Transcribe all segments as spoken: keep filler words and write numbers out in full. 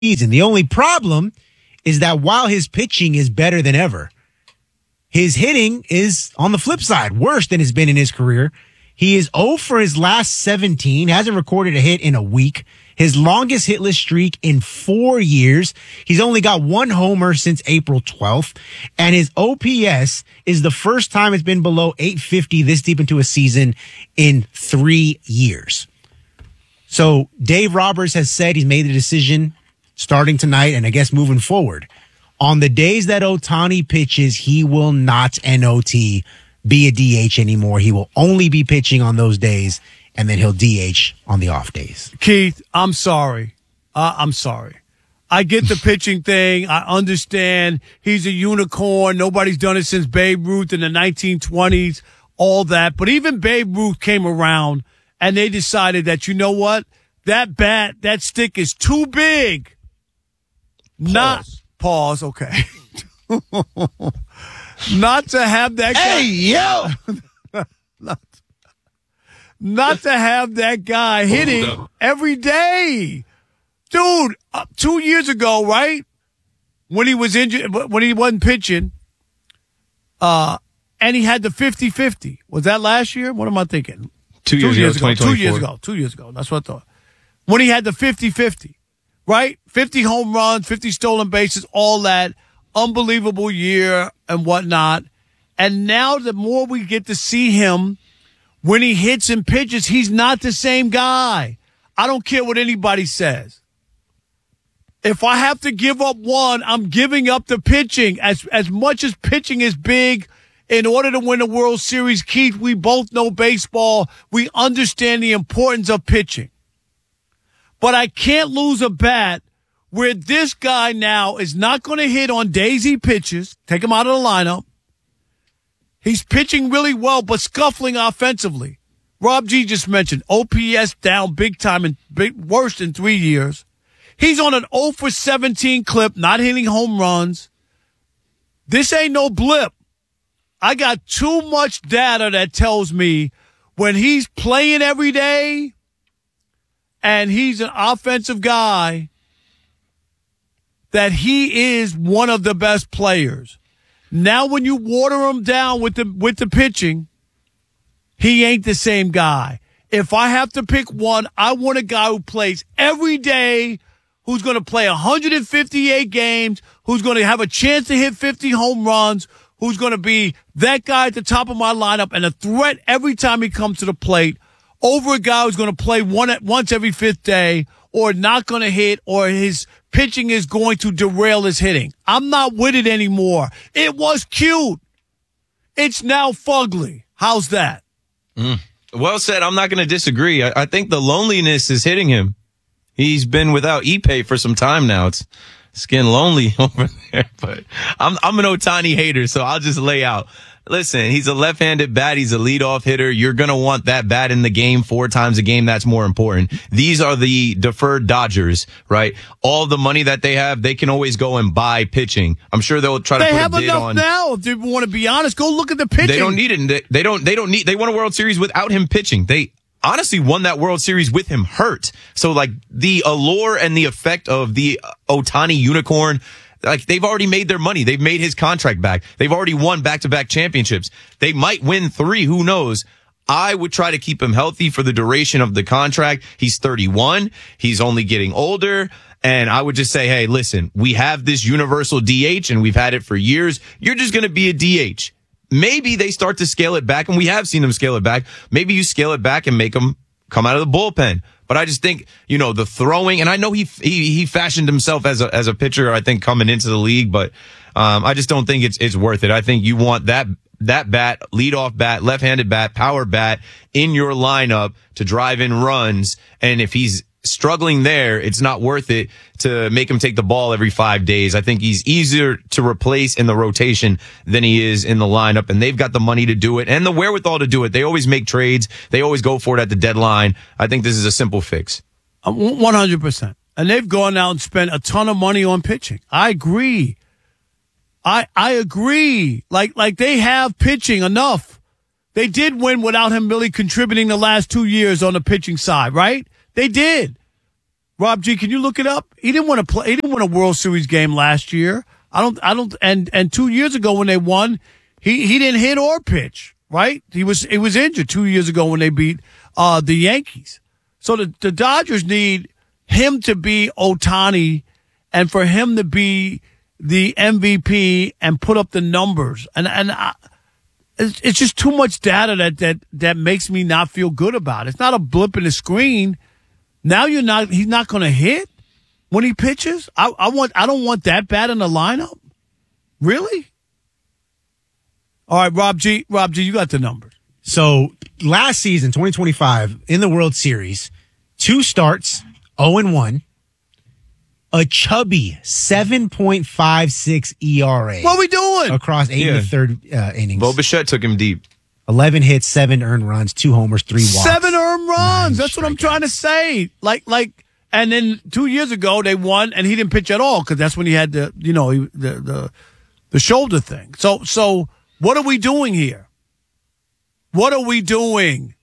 season. The only problem is that while his pitching is better than ever, his hitting is on the flip side, worse than it's been in his career. He is oh for his last seventeen, hasn't recorded a hit in a week. His longest hitless streak in four years. He's only got one homer since April twelfth. And his O P S is the first time it's been below eight fifty this deep into a season in three years. So Dave Roberts has said he's made the decision starting tonight and I guess moving forward. On the days that Ohtani pitches, he will not N O T be a D H anymore. He will only be pitching on those days, and then he'll D H on the off days. Keith, I'm sorry. Uh, I'm sorry. I get the pitching thing. I understand he's a unicorn. Nobody's done it since Babe Ruth in the nineteen twenties, all that. But even Babe Ruth came around, and they decided that, you know what? That bat, that stick is too big. Pause. Not, pause, okay. Not to have that guy. Hey, yo! not, not to have that guy hitting every day. Dude, uh, two years ago, right? When he was injured, when he wasn't pitching, uh, and he had the fifty-fifty. Was that last year? What am I thinking? Two years, two years ago, ago. Two years ago. Two years ago. That's what I thought. When he had the fifty-fifty, right? fifty home runs, fifty stolen bases, all that. Unbelievable year and whatnot. And now the more we get to see him when he hits and pitches, he's not the same guy. I don't care what anybody says. If I have to give up one, I'm giving up the pitching. As as much as pitching is big, in order to win a World Series, Keith, we both know baseball. We understand the importance of pitching. But I can't lose a bat where this guy now is not going to hit on daisy pitches. Take him out of the lineup. He's pitching really well, but scuffling offensively. Rob G just mentioned O P S down big time and big, worse in three years. He's on an oh for seventeen clip, not hitting home runs. This ain't no blip. I got too much data that tells me when he's playing every day and he's an offensive guy, that he is one of the best players. Now when you water him down with the with the pitching, he ain't the same guy. If I have to pick one, I want a guy who plays every day, who's going to play one hundred fifty-eight games, who's going to have a chance to hit fifty home runs, who's going to be that guy at the top of my lineup and a threat every time he comes to the plate, over a guy who's going to play one at once every fifth day, or not going to hit, or his pitching is going to derail his hitting. I'm not with it anymore. It was cute. It's now fugly. How's that? Mm. Well said. I'm not going to disagree. I, I think the loneliness is hitting him. He's been without Ippei for some time now. It's, it's getting lonely over there. But I'm I'm an Ohtani hater, so I'll just lay out. Listen, he's a left-handed bat. He's a leadoff hitter. You're going to want that bat in the game four times a game. That's more important. These are the deferred Dodgers, right? All the money that they have, they can always go and buy pitching. I'm sure they'll try to they put have a bid enough on. Now, if they want to be honest, go look at the pitching. They don't need it. They, they don't, they don't need, they won a World Series without him pitching. They honestly won that World Series with him hurt. So like the allure and the effect of the Ohtani unicorn, like, they've already made their money. They've made his contract back. They've already won back-to-back championships. They might win three. Who knows? I would try to keep him healthy for the duration of the contract. He's thirty-one. He's only getting older. And I would just say, hey, listen, we have this universal D H, and we've had it for years. You're just going to be a D H. Maybe they start to scale it back, and we have seen them scale it back. Maybe you scale it back and make them come out of the bullpen. But I just think, you know, the throwing, and I know he he, he fashioned himself as a as a pitcher, I think, coming into the league, but um, I just don't think it's it's worth it. I think you want that that bat, leadoff bat, left-handed bat, power bat in your lineup to drive in runs, and if he's struggling there, it's not worth it to make him take the ball every five days. I think he's easier to replace in the rotation than he is in the lineup, and they've got the money to do it and the wherewithal to do it. They always make trades. They always go for it at the deadline. I think this is a simple fix. one hundred percent. And they've gone out and spent a ton of money on pitching. I agree. I I agree. Like like they have pitching enough. They did win without him really contributing the last two years on the pitching side, right? They did. Rob G, can you look it up? He didn't want to play. He didn't win a World Series game last year. I don't. I don't. And and two years ago when they won, he he didn't hit or pitch. Right? He was he was injured two years ago when they beat uh, the Yankees. So the the Dodgers need him to be Ohtani, and for him to be the M V P and put up the numbers. And and I, it's, it's just too much data that that that makes me not feel good about it. It's not a blip in the screen. Now you're not. He's not going to hit when he pitches. I, I want. I don't want that bad in the lineup. Really? All right, Rob G. Rob G. You got the numbers. So last season, twenty twenty-five, in the World Series, two starts, oh and one, a chubby seven point five six E R A. What are we doing? Across eight Yeah. and a third uh, innings. Bo Bichette took him deep. eleven hits, seven earned runs, two homers, three walks. Seven earned runs. Nine That's what I'm strikeouts. trying to say. Like, like, and then two years ago they won, and he didn't pitch at all because that's when he had the, you know, he, the the the shoulder thing. So, so what are we doing here? What are we doing?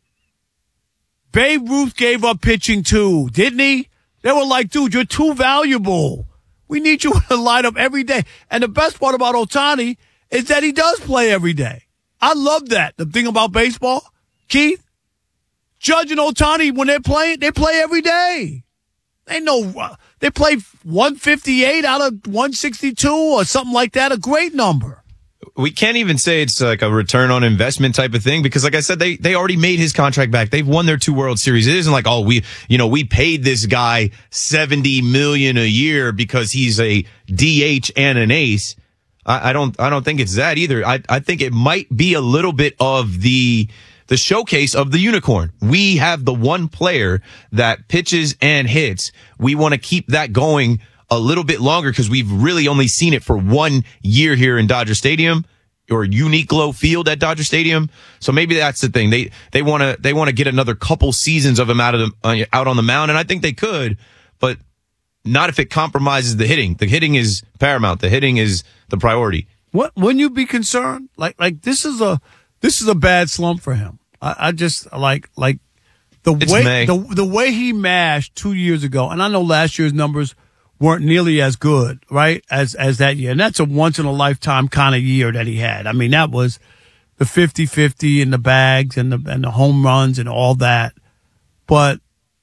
Babe Ruth gave up pitching too, didn't he? They were like, dude, you're too valuable. We need you in the lineup every day. And the best part about Ohtani is that he does play every day. I love that. The thing about baseball, Keith, Judge and Ohtani, when they're playing, they play every day. They know they play one fifty-eight out of one sixty-two or something like that. A great number. We can't even say it's like a return on investment type of thing because, like I said, they they already made his contract back. They've won their two World Series. It isn't like, oh, we you know we paid this guy seventy million dollars a year because he's a D H and an ace. I, I don't I don't think it's that either. I I think it might be a little bit of the the showcase of the unicorn. We have the one player that pitches and hits. We want to keep that going a little bit longer because we've really only seen it for one year here in Dodger Stadium or Uniqlo Field at Dodger Stadium. So maybe that's the thing. They they want to they want to get another couple seasons of him out of the, uh, out on the mound, and I think they could, but not if it compromises the hitting. The hitting is paramount. The hitting is the priority. What wouldn't you be concerned? Like like this is a this is a bad slump for him. I, I just like like the It's way May. the the way he mashed two years ago, and I know last year's numbers weren't nearly as good, right, as as that year. And that's a once-in-a-lifetime kind of year that he had. I mean, that was the fifty-fifty and the bags and the and the home runs and all that. But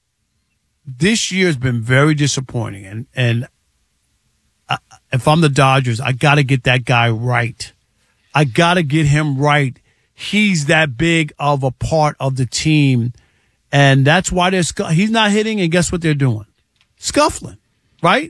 this year's been very disappointing. And, and I, if I'm the Dodgers, I got to get that guy right. I got to get him right. He's that big of a part of the team. And that's why they're scu- he's not hitting, and guess what they're doing? Scuffling. Right?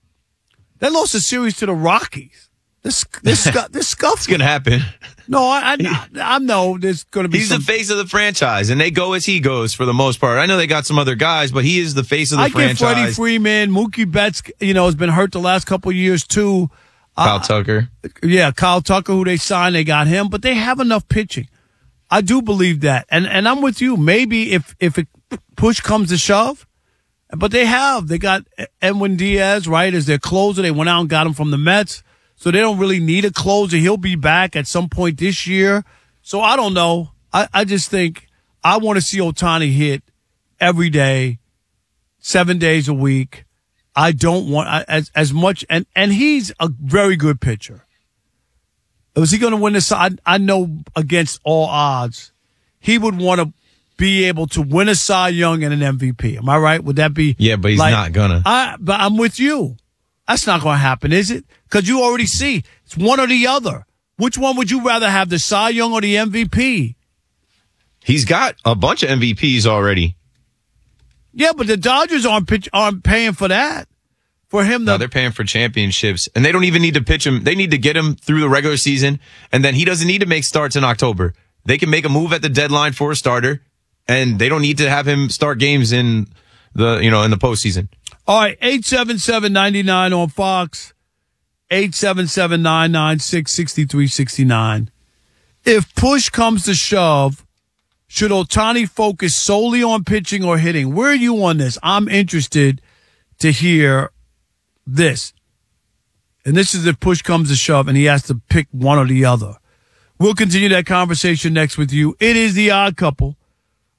They lost a series to the Rockies. This this this scuffle. It's gonna happen. No, I I, I know there's gonna be. He's some, the face of the franchise, and they go as he goes for the most part. I know they got some other guys, but he is the face of the I franchise. get Freddie Freeman, Mookie Betts. You know, has been hurt the last couple of years too. Kyle Uh, Tucker. Yeah, Kyle Tucker, who they signed, they got him, but they have enough pitching. I do believe that, and and I'm with you. Maybe if if it push comes to shove. But they have. They got Edwin Diaz, right, as their closer. They went out and got him from the Mets. So they don't really need a closer. He'll be back at some point this year. So I don't know. I, I just think I want to see Ohtani hit every day, seven days a week. I don't want I, as as much. And, and he's a very good pitcher. Was he going to win this? I, I know against all odds, he would want to be able to win a Cy Young and an M V P. Am I right? Would that be? Yeah, but he's like, not gonna. I, but I'm with you. That's not going to happen, is it? Because you already see it's one or the other. Which one would you rather have, the Cy Young or the M V P? He's got a bunch of M V Ps already. Yeah, but the Dodgers aren't pitch, aren't paying for that. For him, to, No, they're paying for championships, and they don't even need to pitch him. They need to get him through the regular season, and then he doesn't need to make starts in October. They can make a move at the deadline for a starter. And they don't need to have him start games in the, you know, in the postseason. All right, eight seven seven, nine nine on Fox, eight seven seven, nine nine six, six three six nine. If push comes to shove, should Ohtani focus solely on pitching or hitting? Where are you on this? I'm interested to hear this. And this is if push comes to shove and he has to pick one or the other. We'll continue that conversation next with you. It is The Odd Couple.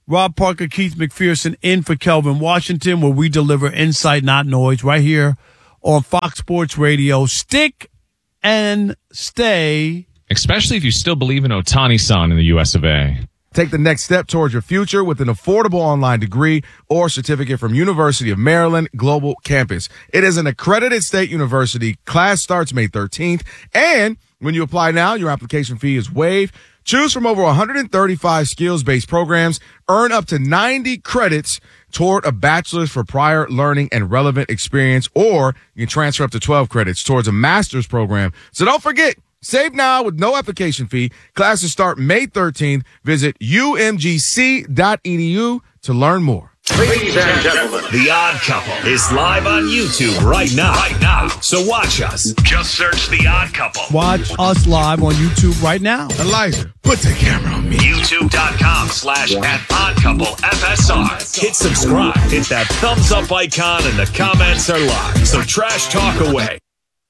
Rob Parker, Keith McPherson in for Kelvin Washington, where we deliver insight, not noise, right here on Fox Sports Radio. Stick and stay. Especially if you still believe in Ohtani-san in the U S of A. Take the next step towards your future with an affordable online degree or certificate from University of Maryland Global Campus. It is an accredited state university. Class starts May thirteenth. And when you apply now, your application fee is waived. Choose from over one hundred thirty-five skills-based programs. Earn up to ninety credits toward a bachelor's for prior learning and relevant experience, or you can transfer up to twelve credits towards a master's program. So don't forget, save now with no application fee. Classes start May thirteenth. Visit U M G C dot E D U to learn more. Ladies and gentlemen, The Odd Couple is live on YouTube right now. Right now. So watch us. Just search The Odd Couple. Watch us live on YouTube right now. Elijah, put the camera on me. YouTube.com slash at Odd Couple F S R. Hit subscribe. Hit that thumbs up icon and the comments are live. So trash talk away.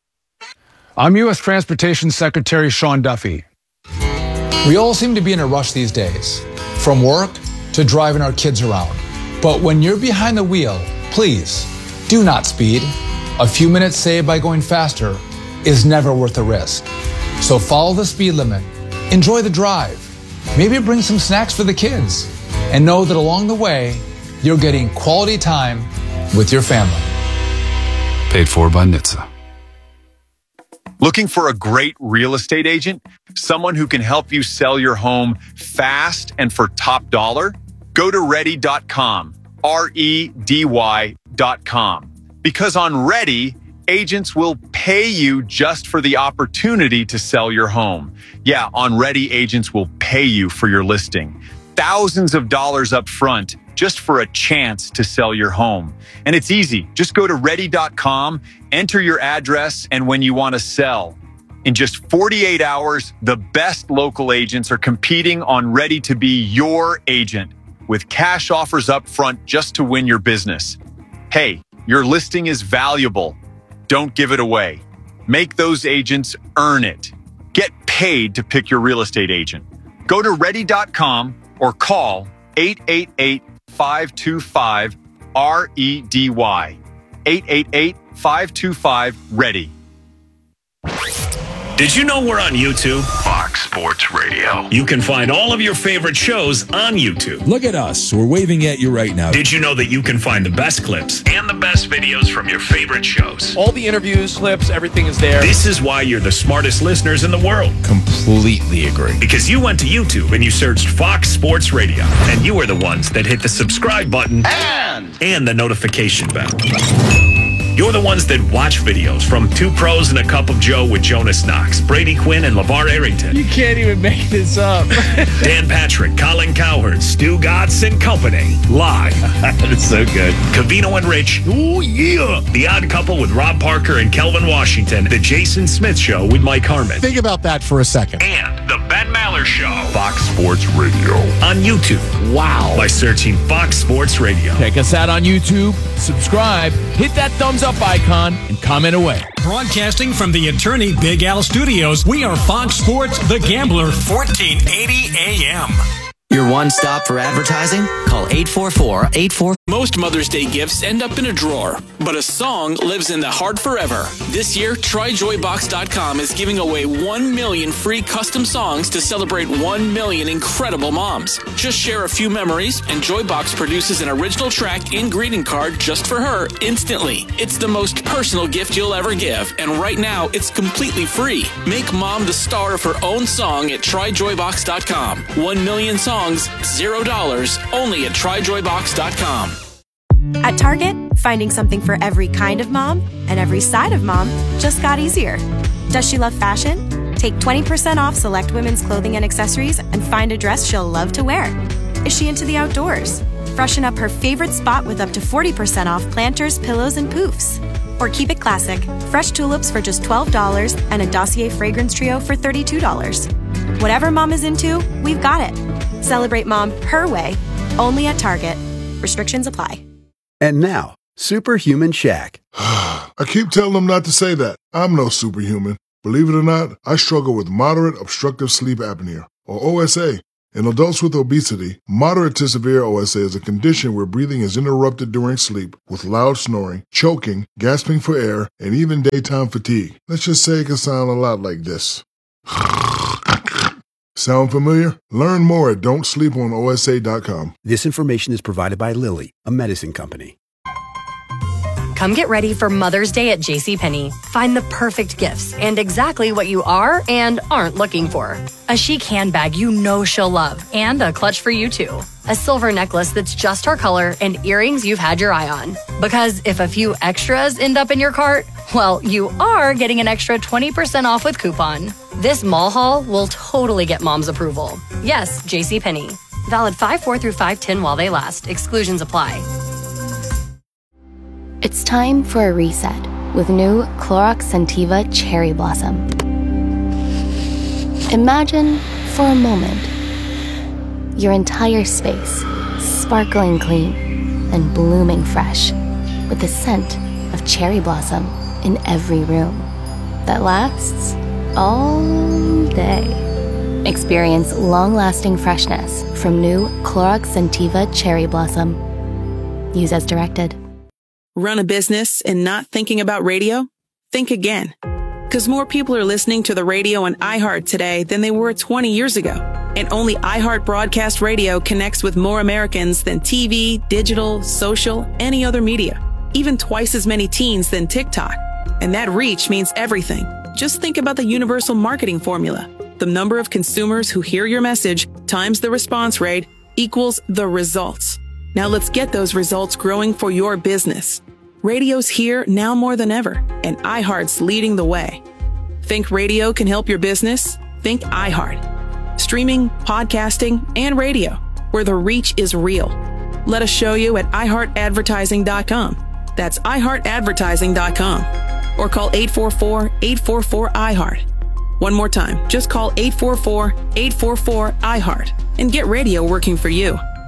I'm U S Transportation Secretary Sean Duffy. We all seem to be in a rush these days, from work to driving our kids around. But when you're behind the wheel, please do not speed. A few minutes saved by going faster is never worth the risk. So follow the speed limit, enjoy the drive, maybe bring some snacks for the kids, and know that along the way, you're getting quality time with your family. Paid for by N H T S A. Looking for a great real estate agent? Someone who can help you sell your home fast and for top dollar? Go to ready dot com, R E D Y dot com. Because on Ready, agents will pay you just for the opportunity to sell your home. Yeah, on Ready, agents will pay you for your listing. Thousands of dollars up front just for a chance to sell your home. And it's easy. Just go to ready dot com, enter your address, and when you want to sell. In just forty-eight hours, the best local agents are competing on Ready to be your agent, with cash offers up front just to win your business. Hey, your listing is valuable. Don't give it away. Make those agents earn it. Get paid to pick your real estate agent. Go to ready dot com or call eight eight eight, five two five, R E D Y. eight eight eight, five two five, READY. Did you know we're on YouTube? Fox Sports Radio. You can find all of your favorite shows on YouTube. Look at us. We're waving at you right now. Did you know that you can find the best clips and the best videos from your favorite shows? All the interviews, clips, everything is there. This is why you're the smartest listeners in the world. Completely agree. Because you went to YouTube and you searched Fox Sports Radio, and you are the ones that hit the subscribe button And, and the notification bell. You're the ones that watch videos from Two Pros and a Cup of Joe with Jonas Knox, Brady Quinn, and LeVar Arrington. You can't even make this up. Dan Patrick, Colin Cowherd, Stu Gatz and Company. Live. That's so good. Cavino and Rich. Oh, yeah. The Odd Couple with Rob Parker and Kelvin Washington. The Jason Smith Show with Mike Harmon. Think about that for a second. And the Ben Maller Show. Fox Sports Radio. On YouTube. Wow. By searching Fox Sports Radio. Check us out on YouTube. Subscribe. Hit that thumbs up icon and comment away. Broadcasting from the Attorney Big Al Studios, we are Fox Sports The Gambler, fourteen eighty A M. Your one stop for advertising? Call eight four four, eight four four. Most Mother's Day gifts end up in a drawer, but a song lives in the heart forever. This year, Try Joy Box dot com is giving away one million free custom songs to celebrate one million incredible moms. Just share a few memories, and Joybox produces an original track and greeting card just for her instantly. It's the most personal gift you'll ever give, and right now, it's completely free. Make mom the star of her own song at Try Joy Box dot com. One million songs, zero dollars, only at Try Joy Box dot com. At Target, finding something for every kind of mom and every side of mom just got easier. Does she love fashion? Take twenty percent off select women's clothing and accessories and find a dress she'll love to wear. Is she into the outdoors? Freshen up her favorite spot with up to forty percent off planters, pillows, and poofs. Or keep it classic, fresh tulips for just twelve dollars and a Dossier fragrance trio for thirty-two dollars. Whatever mom is into, we've got it. Celebrate mom her way, only at Target. Restrictions apply. And now, Superhuman Shaq. I keep telling them not to say that. I'm no superhuman. Believe it or not, I struggle with moderate obstructive sleep apnea, or O S A. In adults with obesity, moderate to severe O S A is a condition where breathing is interrupted during sleep with loud snoring, choking, gasping for air, and even daytime fatigue. Let's just say it can sound a lot like this. Sound familiar? Learn more at don't sleep on O S A dot com. This information is provided by Lilly, a medicine company. Come get ready for Mother's Day at JCPenney. Find the perfect gifts and exactly what you are and aren't looking for. A chic handbag you know she'll love and a clutch for you too. A silver necklace that's just her color and earrings you've had your eye on. Because if a few extras end up in your cart, well, you are getting an extra twenty percent off with coupon. This mall haul will totally get mom's approval. Yes, JCPenney. Valid five four through five ten while they last. Exclusions apply. It's time for a reset with new Clorox Scentiva Cherry Blossom. Imagine, for a moment, your entire space sparkling clean and blooming fresh with the scent of cherry blossom in every room that lasts all day. Experience long-lasting freshness from new Clorox Scentiva Cherry Blossom. Use as directed. Run a business and not thinking about radio? Think again. Because more people are listening to the radio on iHeart today than they were twenty years ago. And only iHeart Broadcast Radio connects with more Americans than T V, digital, social, any other media. Even twice as many teens than TikTok. And that reach means everything. Just think about the universal marketing formula. The number of consumers who hear your message times the response rate equals the results. Now let's get those results growing for your business. Radio's here now more than ever, and iHeart's leading the way. Think radio can help your business? Think iHeart. Streaming, podcasting, and radio, where the reach is real. Let us show you at i heart advertising dot com. That's i heart advertising dot com. Or call eight four four, eight four four, I heart. One more time, just call eight four four, eight four four, I heart and get radio working for you.